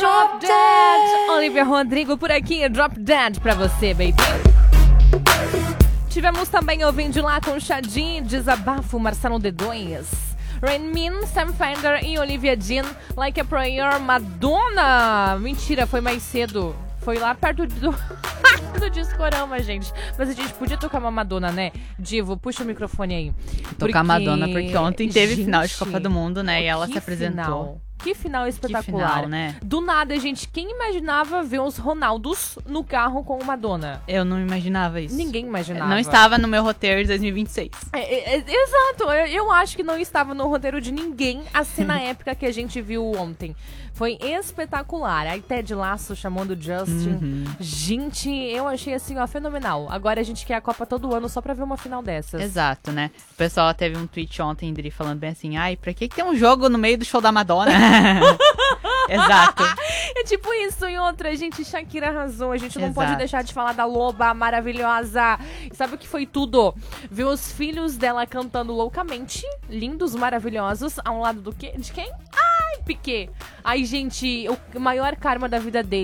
Drop Dead! Olivia Rodrigo por aqui, Drop Dead pra você, baby. Tivemos também ouvindo lá com Xadin, Desabafo, Marcelo D2. Rain Min, Sam Fender e Olivia Dean, Like a Prayer, Madonna. Mentira, foi mais cedo. Foi lá perto do Discorama, gente. Mas a gente podia tocar uma Madonna, né? Divo, puxa o microfone aí. Tocar Madonna, porque ontem teve gente, final de Copa do Mundo, né? E ela se apresentou. Final. Que final espetacular. Que final, né? Do nada, gente, quem imaginava ver os Ronaldos no carro com Madonna? Eu não imaginava isso. Ninguém imaginava. Não estava no meu roteiro de 2026. Exato, eu acho que não estava no roteiro de ninguém, assim, na época que a gente viu ontem. Foi espetacular. Aí Ted Lasso chamando Justin. Gente, eu achei assim, ó, fenomenal. Agora a gente quer a Copa todo ano só pra ver uma final dessas. Exato, né? O pessoal teve um tweet ontem dele falando bem assim, ai, pra que tem um jogo no meio do show da Madonna? Exato. É tipo isso, e outra, gente, Shakira arrasou. A gente não Exato. pode deixar de falar da Loba maravilhosa. E sabe o que foi tudo? Ver os filhos dela cantando loucamente, lindos, maravilhosos, ao lado do quê? De quem? Ai, Piquet. Ai, gente, o maior karma da vida dele.